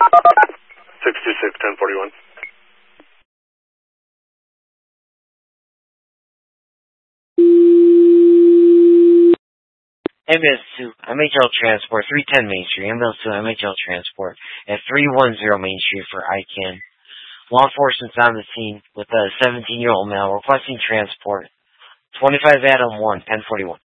626-1041. Ambulance to MHL Transport, 310 Main Street. Ambulance to MHL Transport at 310 Main Street for ICANN. Law enforcement's on the scene with a 17-year-old male requesting transport. 25 Adam 1, 1041.